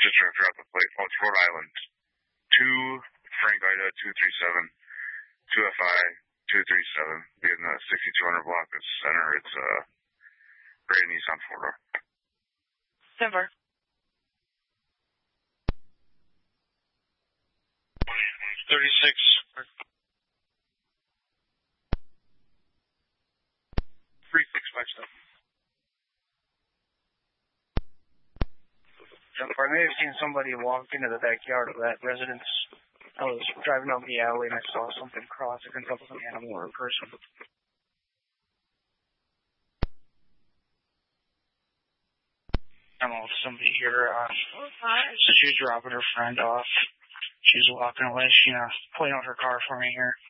sister throughout the plate. It's Rhode Island. 2 Frank Ida 237, 2FI 237. Being the 6200 block at center, it's Gray Nissan 4-door. Denver. 36. Jennifer, I may have seen somebody walk into the backyard of that residence. I was driving down the alley and I saw something cross. I couldn't tell if it was an animal or a person. I don't know if somebody here, so she was dropping her friend off. She was walking away. She, pointed out her car for me here.